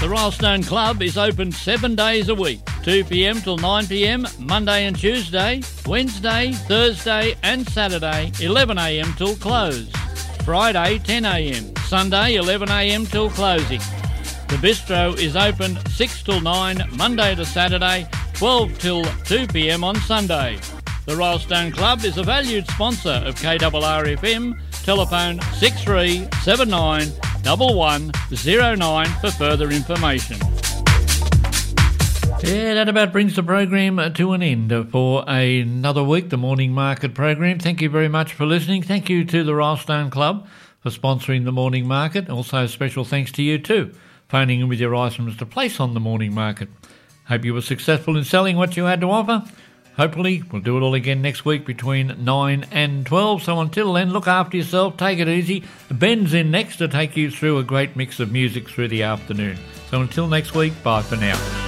The Royal Stone Club is open 7 days a week, 2 p.m. till 9 p.m, Monday and Tuesday, Wednesday, Thursday and Saturday, 11 a.m. till close. Friday, 10 a.m, Sunday, 11 a.m. till closing. The bistro is open 6 till 9, Monday to Saturday, 12 till 2 p.m. on Sunday. The Royal Stone Club is a valued sponsor of KRRFM. Telephone 6379 1109 for further information. Yeah, that about brings the program to an end for another week, the Morning Market program. Thank you very much for listening. Thank you to the Royal Stone Club for sponsoring the Morning Market. Also, special thanks to you too, phoning in with your items to place on the Morning Market. Hope you were successful in selling what you had to offer. Hopefully, we'll do it all again next week between 9 and 12. So until then, look after yourself, take it easy. Ben's in next to take you through a great mix of music through the afternoon. So until next week, bye for now.